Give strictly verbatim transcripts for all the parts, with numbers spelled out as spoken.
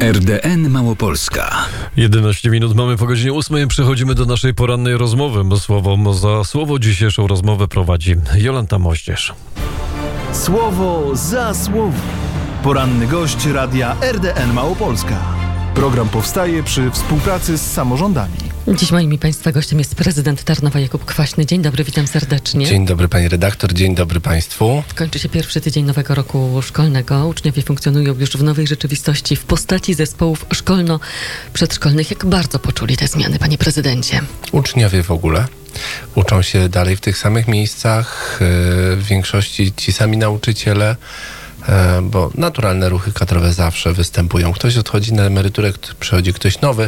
R D N Małopolska. jedenaście minut mamy po godzinie ósmej. Przechodzimy do naszej porannej rozmowy. Słowo za słowo dzisiejszą rozmowę prowadzi Jolanta Moździerz. Słowo za słowo. Poranny gość radia R D N Małopolska. Program powstaje przy współpracy z samorządami. Dziś moim i Państwa gościem jest prezydent Tarnowa Jakub Kwaśny. Dzień dobry, witam serdecznie. Dzień dobry pani redaktor, dzień dobry państwu. Kończy się pierwszy tydzień nowego roku szkolnego. Uczniowie funkcjonują już w nowej rzeczywistości w postaci zespołów szkolno-przedszkolnych. Jak bardzo poczuli te zmiany, panie prezydencie? Uczniowie w ogóle uczą się dalej w tych samych miejscach, w większości ci sami nauczyciele, bo naturalne ruchy kadrowe zawsze występują. Ktoś odchodzi na emeryturę, przychodzi ktoś nowy.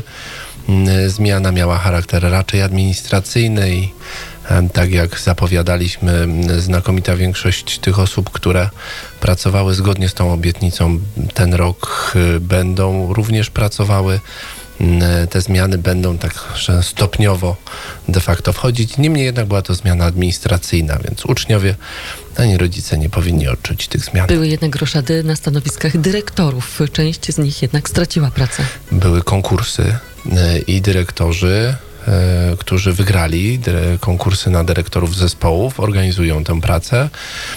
Zmiana miała charakter raczej administracyjny i tak jak zapowiadaliśmy, znakomita większość tych osób, które pracowały zgodnie z tą obietnicą ten rok, będą również pracowały. Te zmiany będą tak że stopniowo de facto wchodzić. Niemniej jednak była to zmiana administracyjna, więc uczniowie ani rodzice nie powinni odczuć tych zmian. Były jednak roszady na stanowiskach dyrektorów. Część z nich jednak straciła pracę. Były konkursy i dyrektorzy, którzy wygrali konkursy na dyrektorów zespołów, organizują tę pracę.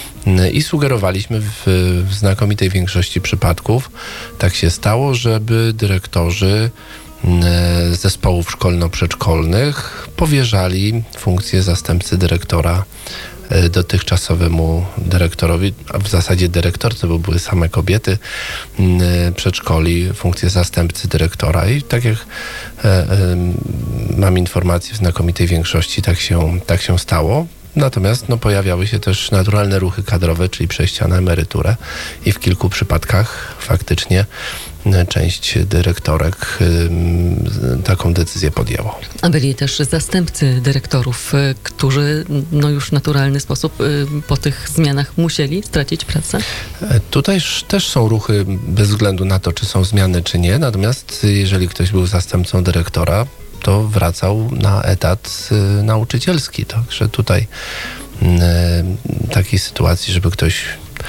I sugerowaliśmy w znakomitej większości przypadków, tak się stało, żeby dyrektorzy zespołów szkolno-przedszkolnych powierzali funkcję zastępcy dyrektora dotychczasowemu dyrektorowi, a w zasadzie dyrektor to były same kobiety przedszkoli, funkcję zastępcy dyrektora. I tak jak e, e, mam informację, w znakomitej większości tak się, tak się stało. Natomiast no, pojawiały się też naturalne ruchy kadrowe, czyli przejścia na emeryturę i w kilku przypadkach faktycznie część dyrektorek y, taką decyzję podjęło. A byli też zastępcy dyrektorów, y, którzy no, już w naturalny sposób y, po tych zmianach musieli stracić pracę? Tutaj też są ruchy bez względu na to, czy są zmiany, czy nie. Natomiast jeżeli ktoś był zastępcą dyrektora, to wracał na etat y, nauczycielski. Także tutaj y, takiej sytuacji, żeby ktoś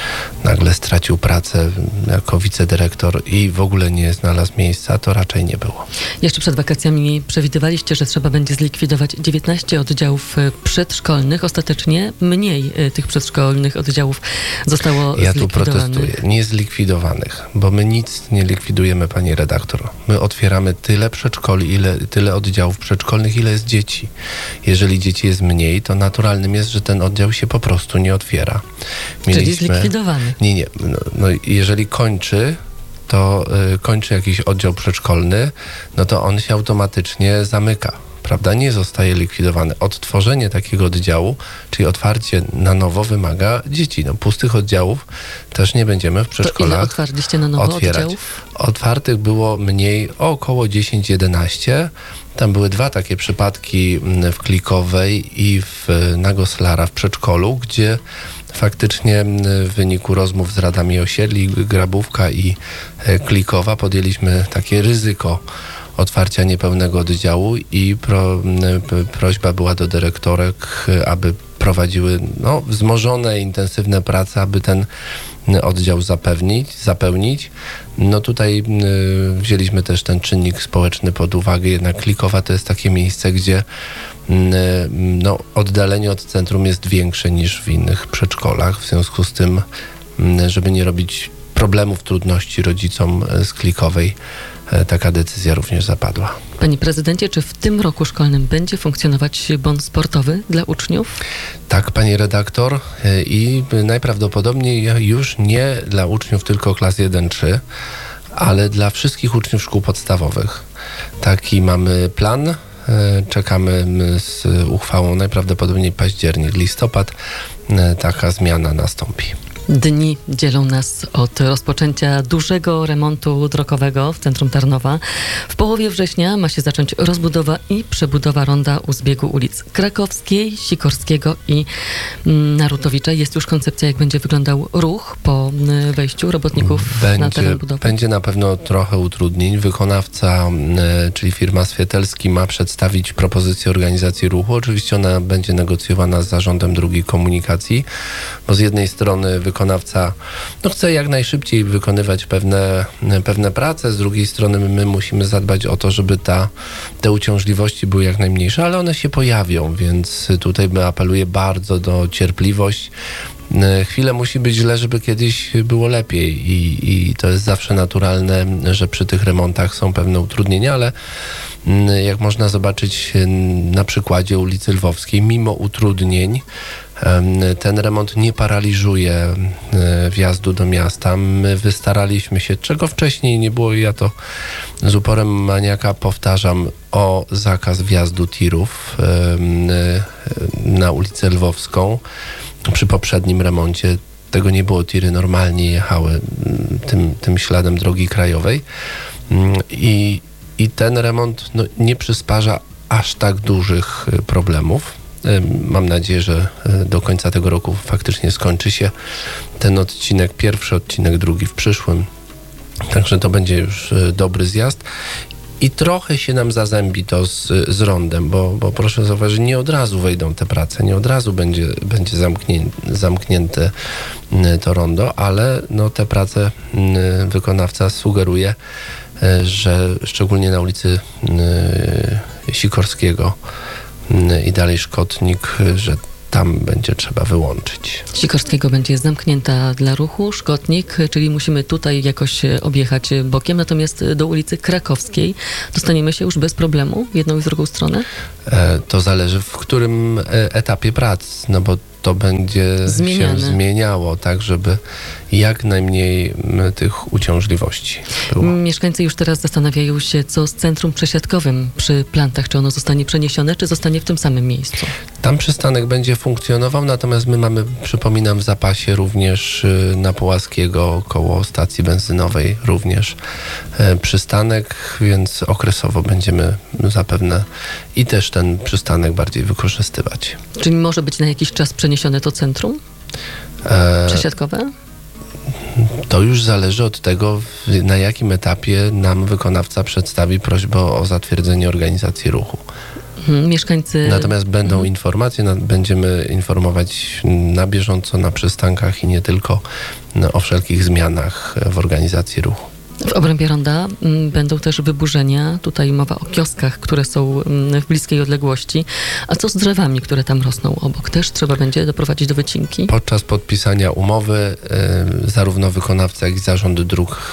nagle stracił pracę jako wicedyrektor i w ogóle nie znalazł miejsca, to raczej nie było. Jeszcze przed wakacjami przewidywaliście, że trzeba będzie zlikwidować dziewiętnaście oddziałów przedszkolnych. Ostatecznie mniej tych przedszkolnych oddziałów zostało ja zlikwidowanych. Ja tu protestuję. Nie zlikwidowanych, bo my nic nie likwidujemy, pani redaktor. My otwieramy tyle przedszkoli, ile, tyle oddziałów przedszkolnych, ile jest dzieci. Jeżeli dzieci jest mniej, to naturalnym jest, że ten oddział się po prostu nie otwiera. Mieliśmy... Czyli zlikwidowany. Nie, nie. No, no jeżeli kończy, to y, kończy jakiś oddział przedszkolny, no to on się automatycznie zamyka, prawda? Nie zostaje likwidowany. Odtworzenie takiego oddziału, czyli otwarcie na nowo wymaga dzieci. No, pustych oddziałów też nie będziemy w przedszkolach to ile otwarliście na nowo otwierać. Oddziałów? Otwartych było mniej, około dziesięć jedenaście. Tam były dwa takie przypadki w Klikowej i w, na Goslara w przedszkolu, gdzie faktycznie w wyniku rozmów z radami osiedli, Grabówka i Klikowa podjęliśmy takie ryzyko otwarcia niepełnego oddziału i pro, prośba była do dyrektorek, aby prowadziły no, wzmożone, intensywne prace, aby ten oddział zapewnić, zapełnić. No tutaj y, wzięliśmy też ten czynnik społeczny pod uwagę, jednak Klikowa to jest takie miejsce, gdzie y, no, oddalenie od centrum jest większe niż w innych przedszkolach, w związku z tym, y, żeby nie robić problemów, trudności rodzicom z Klikowej, taka decyzja również zapadła. Panie prezydencie, czy w tym roku szkolnym będzie funkcjonować bon sportowy dla uczniów? Tak, pani redaktor, i najprawdopodobniej już nie dla uczniów tylko klas jeden trzy, ale dla wszystkich uczniów szkół podstawowych. Taki mamy plan. Czekamy z uchwałą najprawdopodobniej październik, listopad. Taka zmiana nastąpi. Dni dzielą nas od rozpoczęcia dużego remontu drogowego w centrum Tarnowa. W połowie września ma się zacząć rozbudowa i przebudowa ronda u zbiegu ulic Krakowskiej, Sikorskiego i Narutowicza. Jest już koncepcja, jak będzie wyglądał ruch po wejściu robotników będzie, na teren budowy. Będzie na pewno trochę utrudnień. Wykonawca, czyli firma Swietelski, ma przedstawić propozycję organizacji ruchu. Oczywiście ona będzie negocjowana z Zarządem Dróg i Komunikacji, bo z jednej strony wykonawca wykonawca no, chce jak najszybciej wykonywać pewne, pewne prace, z drugiej strony my musimy zadbać o to, żeby ta, te uciążliwości były jak najmniejsze, ale one się pojawią, więc tutaj apeluję bardzo do cierpliwość. Chwilę musi być źle, żeby kiedyś było lepiej i, i to jest zawsze naturalne, że przy tych remontach są pewne utrudnienia, ale jak można zobaczyć na przykładzie ulicy Lwowskiej, mimo utrudnień ten remont nie paraliżuje wjazdu do miasta. My wystaraliśmy się, czego wcześniej nie było i ja to z uporem maniaka powtarzam, o zakaz wjazdu tirów na ulicę Lwowską. Przy poprzednim remoncie tego nie było, tiry normalnie jechały tym, tym śladem drogi krajowej i, i ten remont no, nie przysparza aż tak dużych problemów. Mam nadzieję, że do końca tego roku faktycznie skończy się ten odcinek, pierwszy odcinek, drugi w przyszłym. Także to będzie już dobry zjazd. I trochę się nam zazębi to z, z rondem, bo, bo proszę zauważyć, nie od razu wejdą te prace, nie od razu będzie, będzie zamknię, zamknięte to rondo, ale no, te prace wykonawca sugeruje, że szczególnie na ulicy Sikorskiego i dalej Szkotnik, że tam będzie trzeba wyłączyć. Sikorskiego będzie zamknięta dla ruchu, Szkotnik, czyli musimy tutaj jakoś objechać bokiem, natomiast do ulicy Krakowskiej dostaniemy się już bez problemu w jedną i w drugą stronę? E, to zależy w którym etapie prac, no bo to będzie Zmieniane. się zmieniało, tak żeby jak najmniej tych uciążliwości było. Mieszkańcy już teraz zastanawiają się, co z centrum przesiadkowym przy Plantach, czy ono zostanie przeniesione, czy zostanie w tym samym miejscu? Tam przystanek będzie funkcjonował, natomiast my mamy, przypominam, w zapasie również na Połaskiego koło stacji benzynowej również przystanek, więc okresowo będziemy zapewne i też ten przystanek bardziej wykorzystywać. Czyli może być na jakiś czas przeniesione to centrum E, przesiadkowe? To już zależy od tego, na jakim etapie nam wykonawca przedstawi prośbę o zatwierdzenie organizacji ruchu. Hmm, mieszkańcy... Natomiast będą Mhm. informacje, na, będziemy informować na bieżąco na przystankach i nie tylko no, o wszelkich zmianach w organizacji ruchu. W obrębie ronda m, będą też wyburzenia. Tutaj mowa o kioskach, które są m, w bliskiej odległości. A co z drzewami, które tam rosną obok? Też trzeba będzie doprowadzić do wycinki? Podczas podpisania umowy y, zarówno wykonawca, jak i zarząd dróg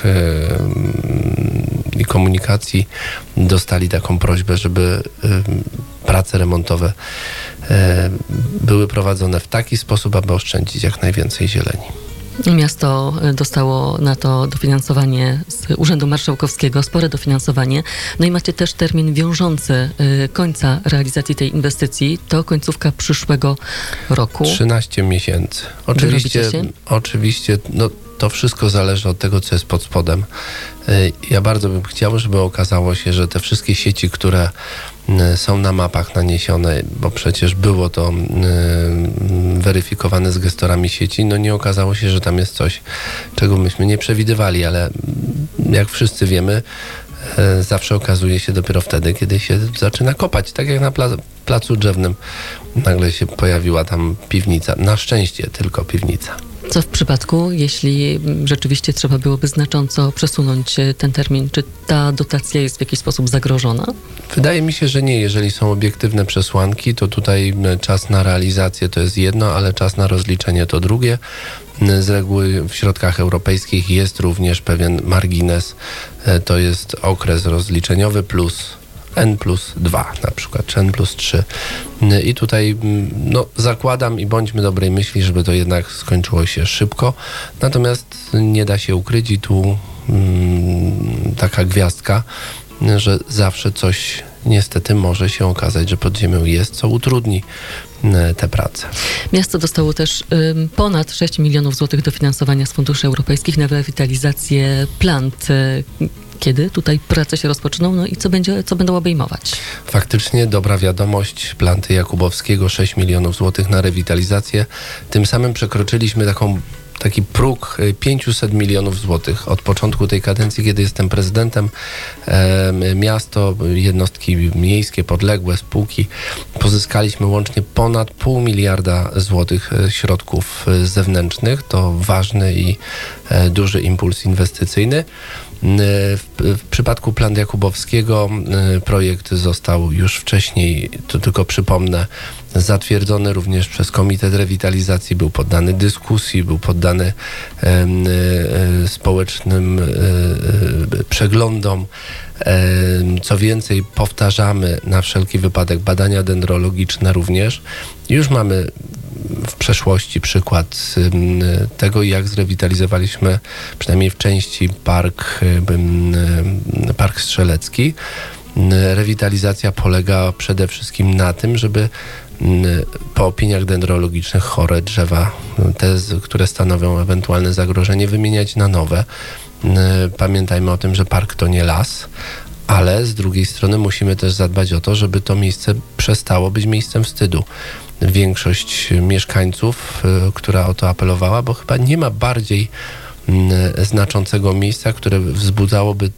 y, i komunikacji dostali taką prośbę, żeby y, prace remontowe y, były prowadzone w taki sposób, aby oszczędzić jak najwięcej zieleni. Miasto dostało na to dofinansowanie z Urzędu Marszałkowskiego, spore dofinansowanie. No i macie też termin wiążący y, końca realizacji tej inwestycji. To końcówka przyszłego roku. trzynaście miesięcy. Oczywiście, Wyrobicie się? oczywiście no, to wszystko zależy od tego, co jest pod spodem. Y, Ja bardzo bym chciał, żeby okazało się, że te wszystkie sieci, które y, są na mapach naniesione, bo przecież było to y, weryfikowane z gestorami sieci, no nie okazało się, że tam jest coś, czego myśmy nie przewidywali, ale jak wszyscy wiemy, y, zawsze okazuje się dopiero wtedy, kiedy się zaczyna kopać. Tak jak na pla- placu drzewnym nagle się pojawiła tam piwnica. Na szczęście tylko piwnica. Co w przypadku, jeśli rzeczywiście trzeba byłoby znacząco przesunąć ten termin? Czy ta dotacja jest w jakiś sposób zagrożona? Wydaje mi się, że nie. Jeżeli są obiektywne przesłanki, to tutaj czas na realizację to jest jedno, ale czas na rozliczenie to drugie. Z reguły w środkach europejskich jest również pewien margines. To jest okres rozliczeniowy plus N plus dwa na przykład, czy N plus trzy. I tutaj no, zakładam i bądźmy dobrej myśli, żeby to jednak skończyło się szybko. Natomiast nie da się ukryć i tu mm, taka gwiazdka, że zawsze coś niestety może się okazać, że pod ziemią jest, co utrudni te prace. Miasto dostało też ym, ponad sześć milionów złotych dofinansowania z funduszy europejskich na rewitalizację plant. Kiedy tutaj prace się rozpoczną, no i co będzie, co będą obejmować? Faktycznie dobra wiadomość, Planty Jakubowskiego, sześć milionów złotych na rewitalizację. Tym samym przekroczyliśmy taką taki próg pięćset milionów złotych. Od początku tej kadencji, kiedy jestem prezydentem, miasto, jednostki miejskie, podległe, spółki, pozyskaliśmy łącznie ponad pół miliarda złotych środków zewnętrznych. To ważny i duży impuls inwestycyjny. W, w przypadku planu Jakubowskiego projekt został już wcześniej, to tylko przypomnę, zatwierdzony również przez Komitet Rewitalizacji, był poddany dyskusji, był poddany e, e, społecznym e, e, przeglądom. E, co więcej, powtarzamy na wszelki wypadek badania dendrologiczne również. Już mamy w przeszłości przykład tego, jak zrewitalizowaliśmy przynajmniej w części park, park strzelecki. Rewitalizacja polega przede wszystkim na tym, żeby po opiniach dendrologicznych chore drzewa, te, które stanowią ewentualne zagrożenie, wymieniać na nowe. Pamiętajmy o tym, że park to nie las, ale z drugiej strony musimy też zadbać o to, żeby to miejsce przestało być miejscem wstydu. Większość mieszkańców, która o to apelowała, bo chyba nie ma bardziej znaczącego miejsca, które wzbudzałoby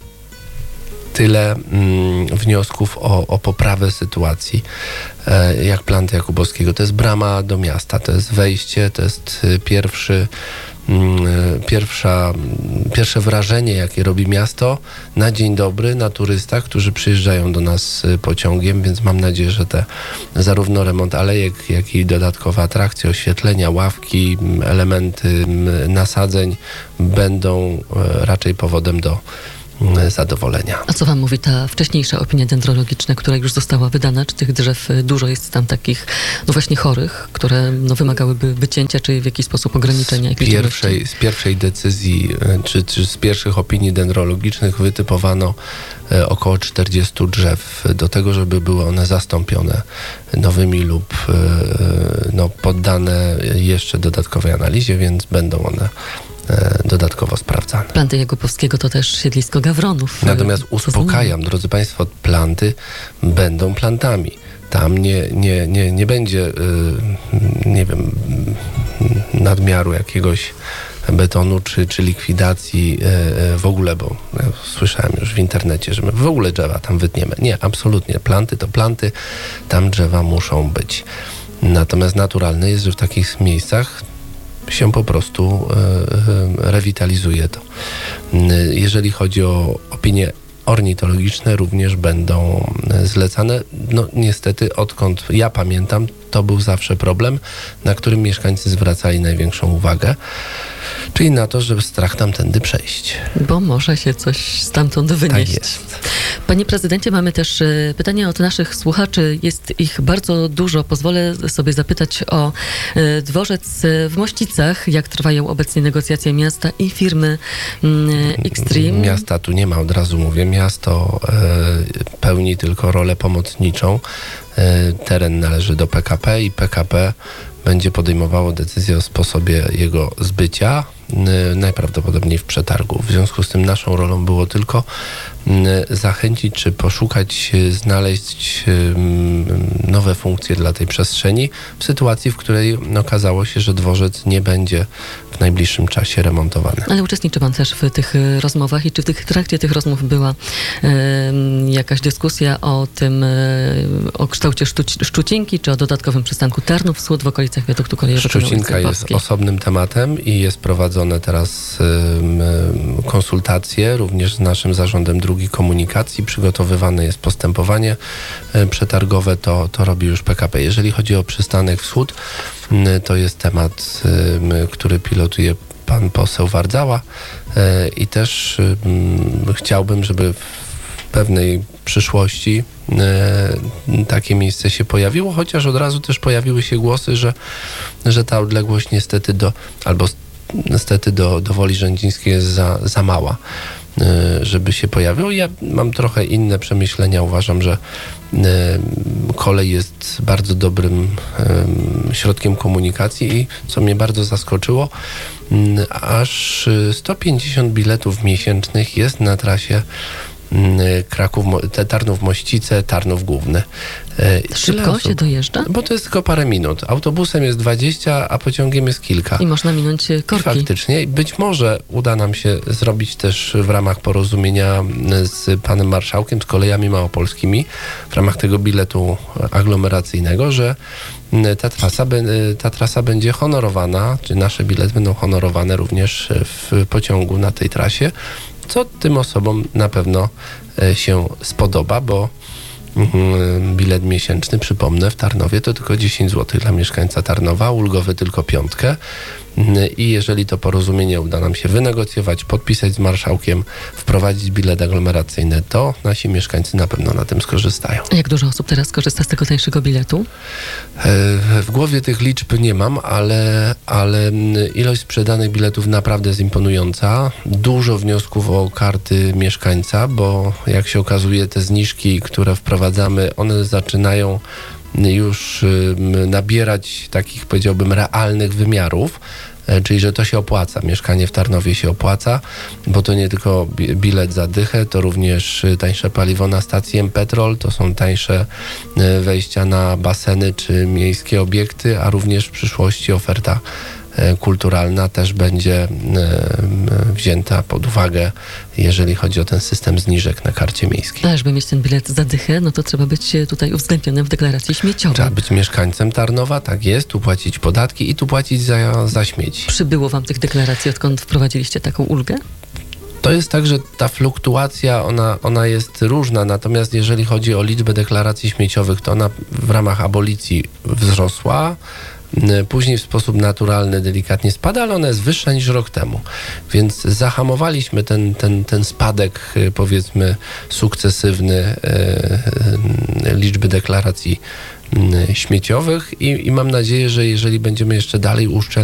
tyle mm, wniosków o, o poprawę sytuacji, e, jak plan Jakubowskiego. To jest brama do miasta, to jest wejście, to jest pierwszy, mm, pierwsza, pierwsze wrażenie, jakie robi miasto na dzień dobry, na turystach, którzy przyjeżdżają do nas pociągiem, więc mam nadzieję, że te zarówno remont alejek, jak i dodatkowe atrakcje, oświetlenia, ławki, elementy nasadzeń będą raczej powodem do zadowolenia. A co wam mówi ta wcześniejsza opinia dendrologiczna, która już została wydana? Czy tych drzew dużo jest tam takich, no właśnie chorych, które no, wymagałyby wycięcia, czy w jakiś sposób ograniczenia? Z pierwszej, z pierwszej decyzji, czy, czy z pierwszych opinii dendrologicznych wytypowano e, około czterdziestu drzew do tego, żeby były one zastąpione nowymi lub e, no, poddane jeszcze dodatkowej analizie, więc będą one dodatkowo sprawdzane. Planty Jakubowskiego to też siedlisko gawronów. Natomiast uspokajam, drodzy Państwo, planty będą plantami. Tam nie, nie, nie, nie będzie, nie wiem, nadmiaru jakiegoś betonu czy, czy likwidacji w ogóle, bo ja słyszałem już w internecie, że my w ogóle drzewa tam wytniemy. Nie, absolutnie. Planty to planty, tam drzewa muszą być. Natomiast naturalne jest, że w takich miejscach się po prostu e, rewitalizuje to. Jeżeli chodzi o opinie ornitologiczne, również będą zlecane. No niestety, odkąd ja pamiętam, to był zawsze problem, na którym mieszkańcy zwracali największą uwagę, czyli na to, żeby strach tamtędy przejść. Bo może się coś stamtąd wynieść. Tak jest. Panie prezydencie, mamy też pytania od naszych słuchaczy. Jest ich bardzo dużo. Pozwolę sobie zapytać o dworzec w Mościcach. Jak trwają obecnie negocjacje miasta i firmy Xtreme? Miasta tu nie ma, od razu mówię. Miasto e, pełni tylko rolę pomocniczą. E, teren należy do P K P i P K P będzie podejmowało decyzję o sposobie jego zbycia, najprawdopodobniej w przetargu. W związku z tym naszą rolą było tylko zachęcić, czy poszukać, znaleźć nowe funkcje dla tej przestrzeni w sytuacji, w której okazało się, że dworzec nie będzie w najbliższym czasie remontowany. Ale uczestniczy pan też w tych rozmowach i czy w tych, trakcie tych rozmów była e, jakaś dyskusja o tym, e, o kształcie Szczuc- Szczucinki, czy o dodatkowym przystanku Tarnów Wschód w okolicach wiaduktu kolejowego? Szczucinka jest osobnym tematem i jest prowadzone teraz y, konsultacje również z naszym zarządem drugiej komunikacji. Przygotowywane jest postępowanie y, przetargowe, to, to robi już P K P. Jeżeli chodzi o przystanek Wschód, y, to jest temat, y, który pilotuje pan poseł Wardzała y, i też y, y, chciałbym, żeby w pewnej przyszłości y, takie miejsce się pojawiło, chociaż od razu też pojawiły się głosy, że, że ta odległość niestety do, albo niestety do, do Woli Rzędzińskiej jest za, za mała, y, żeby się pojawiło. Ja mam trochę inne przemyślenia. Uważam, że y, kolej jest bardzo dobrym y, środkiem komunikacji i co mnie bardzo zaskoczyło, y, aż sto pięćdziesiąt biletów miesięcznych jest na trasie Kraków, Tarnów Mościce, Tarnów Główny. Szybko się dojeżdża? Bo to jest tylko parę minut. Autobusem jest dwadzieścia, a pociągiem jest kilka. I można minąć korki. I faktycznie. Być może uda nam się zrobić też w ramach porozumienia z panem marszałkiem, z Kolejami Małopolskimi, w ramach tego biletu aglomeracyjnego, że ta trasa, ta trasa będzie honorowana, czy nasze bilety będą honorowane również w pociągu na tej trasie, co tym osobom na pewno się spodoba, bo bilet miesięczny, przypomnę, w Tarnowie to tylko dziesięć złotych dla mieszkańca Tarnowa, ulgowy tylko piątkę. I jeżeli to porozumienie uda nam się wynegocjować, podpisać z marszałkiem, wprowadzić bilet aglomeracyjny, to nasi mieszkańcy na pewno na tym skorzystają. A jak dużo osób teraz korzysta z tego tańszego biletu? W głowie tych liczb nie mam, ale, ale ilość sprzedanych biletów naprawdę jest imponująca. Dużo wniosków o karty mieszkańca, bo jak się okazuje, te zniżki, które wprowadzamy, one zaczynają już nabierać takich, powiedziałbym, realnych wymiarów, czyli że to się opłaca. Mieszkanie w Tarnowie się opłaca, bo to nie tylko bilet za dychę, to również tańsze paliwo na stacji M-Petrol, to są tańsze wejścia na baseny czy miejskie obiekty, a również w przyszłości oferta kulturalna też będzie wzięta pod uwagę, jeżeli chodzi o ten system zniżek na karcie miejskiej. A żeby mieć ten bilet za dychę, no to trzeba być tutaj uwzględnionym w deklaracji śmieciowej. Trzeba być mieszkańcem Tarnowa, tak jest, tu płacić podatki i tu płacić za, za śmieci. Przybyło wam tych deklaracji, odkąd wprowadziliście taką ulgę? To jest tak, że ta fluktuacja, ona, ona jest różna, natomiast jeżeli chodzi o liczbę deklaracji śmieciowych, to ona w ramach abolicji wzrosła. Później w sposób naturalny, delikatnie spada, ale ona jest wyższa niż rok temu. Więc zahamowaliśmy ten, ten, ten spadek, powiedzmy, sukcesywny liczby deklaracji śmieciowych i, i mam nadzieję, że jeżeli będziemy jeszcze dalej uszczelniać